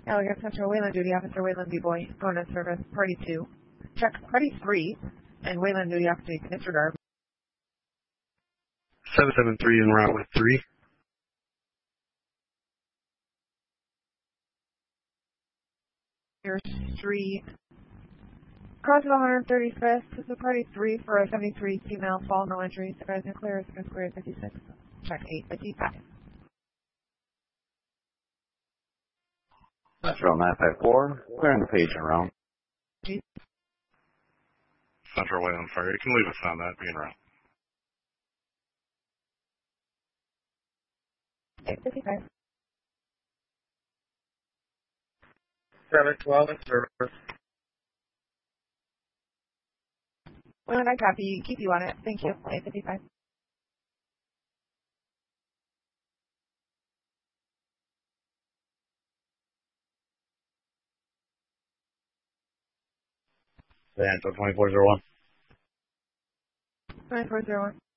Allegan Central, Wayland Duty Officer, Wayland B-Boy, going on service, Party 2. Check Party 3, and Wayland Duty Officer, you can disregard. 773 en route with 3. Your street. Crossing 135th, this is Party 3 for a 73 female fall, no injuries. Advising clear, square 56. Check 855. Central 954, clearing the page and round. Central Wayland Fire, you can leave us on that, being around. 855. 712 in service. Wayland, I copy. Keep you on it. Thank you. 855. Central 2401. 9401.